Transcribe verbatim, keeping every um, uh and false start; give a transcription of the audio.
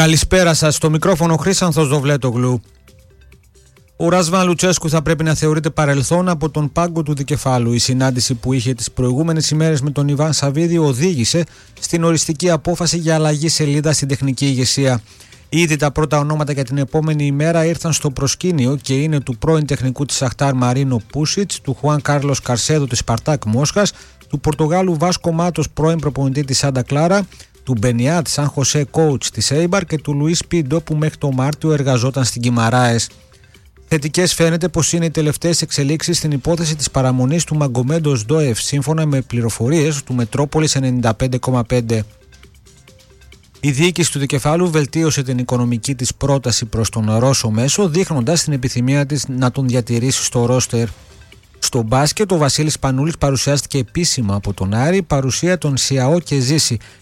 Καλησπέρα σας, στο μικρόφωνο Χρήσανθος Δοβλέτογλου. Ο Ρασβάν Λουτσέσκου θα πρέπει να θεωρείται παρελθόν από τον πάγκο του δικεφάλου. Η συνάντηση που είχε τις προηγούμενες ημέρες με τον Ιβάν Σαββίδη οδήγησε στην οριστική απόφαση για αλλαγή σελίδα στην τεχνική ηγεσία. Ήδη τα πρώτα ονόματα για την επόμενη ημέρα ήρθαν στο προσκήνιο και είναι του πρώην τεχνικού της Σαχτάρ Μαρίνο Πούσιτς, του Χουάν Κάρλος Καρσέδο της Σπαρτάκ Μόσχας, του Πορτογάλου Βάσκο Μάτος, πρώην προπονητή της Σάντα Κλάρα, του Μπενιάτ Σαν Χωσέ Κόουτς της Έιμπαρ και του Λουίς Πίντο που μέχρι το Μάρτιο εργαζόταν στην Κιμαράες. Θετικές φαίνεται πως είναι οι τελευταίες εξελίξεις στην υπόθεση της παραμονής του Μαγκομέντος Ντόεφ, σύμφωνα με πληροφορίες του Μετρόπολης ενενήντα πέντε κόμμα πέντε. Η διοίκηση του δικεφάλου βελτίωσε την οικονομική της πρόταση προς τον Ρώσο μέσο, δείχνοντας την επιθυμία της να τον διατηρήσει στο ρόστερ. Στο μπάσκετ, ο Βασίλης Πανούλης παρουσιάστηκε επίσημα από τον Άρη, παρουσία των Σιαό και Ζήση.